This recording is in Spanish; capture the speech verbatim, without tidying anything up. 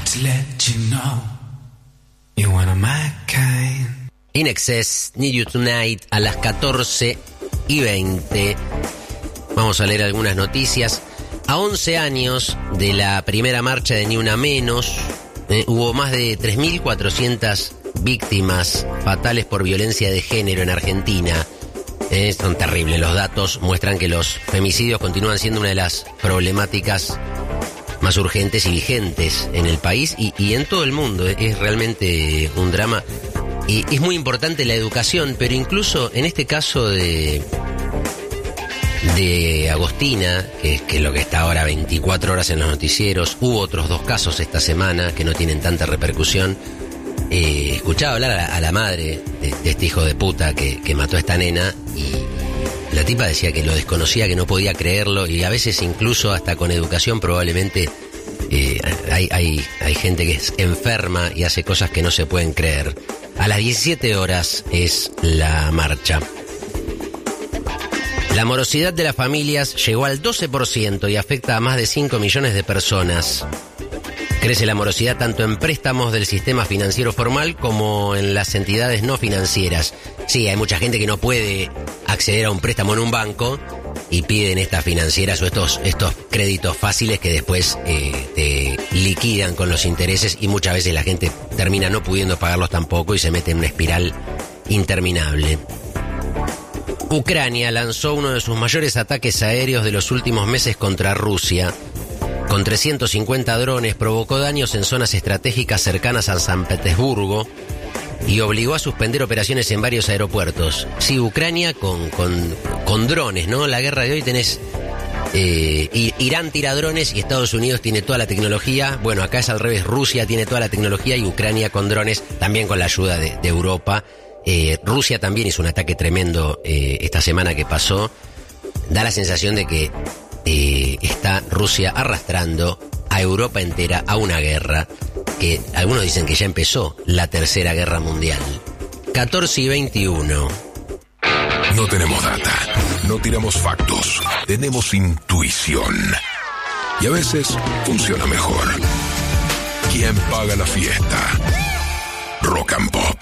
to let you know you're one of my kind. In Excess, Need You Tonight, a las catorce y veinte. Vamos a leer algunas noticias. A once años de la primera marcha de Ni Una Menos, eh, hubo más de tres mil cuatrocientas víctimas fatales por violencia de género en Argentina. Eh, son terribles. Los datos muestran que los femicidios continúan siendo una de las problemáticas más urgentes y vigentes en el país y, y en todo el mundo. Es realmente un drama. Y es muy importante la educación, pero incluso en este caso de, de Agostina, que es, que es lo que está ahora veinticuatro horas en los noticieros, hubo otros dos casos esta semana que no tienen tanta repercusión. Eh, escuchaba hablar a la, a la madre de, de este hijo de puta que, que mató a esta nena y la tipa decía que lo desconocía, que no podía creerlo y a veces incluso hasta con educación probablemente eh, hay, hay, hay gente que es enferma y hace cosas que no se pueden creer. A las diecisiete horas es la marcha. La morosidad de las familias llegó al doce por ciento y afecta a más de cinco millones de personas. Crece la morosidad tanto en préstamos del sistema financiero formal como en las entidades no financieras. Sí, hay mucha gente que no puede acceder a un préstamo en un banco y piden estas financieras o estos, estos créditos fáciles que después eh, te liquidan con los intereses y muchas veces la gente termina no pudiendo pagarlos tampoco y se mete en una espiral interminable. Ucrania lanzó uno de sus mayores ataques aéreos de los últimos meses contra Rusia. Con trescientos cincuenta drones provocó daños en zonas estratégicas cercanas a San Petersburgo y obligó a suspender operaciones en varios aeropuertos. Sí, Ucrania con, con, con drones, ¿no? La guerra de hoy tenés... Eh, Irán tira drones y Estados Unidos tiene toda la tecnología. Bueno, acá es al revés, Rusia tiene toda la tecnología y Ucrania con drones, también con la ayuda de, de Europa. Eh, Rusia también hizo un ataque tremendo eh, esta semana que pasó. Da la sensación de que eh, está Rusia arrastrando a Europa entera a una guerra que algunos dicen que ya empezó, la Tercera Guerra Mundial. catorce y veintiuno. No tenemos data, no tiramos factos, tenemos intuición. Y a veces funciona mejor. ¿Quién paga la fiesta? Rock and Pop.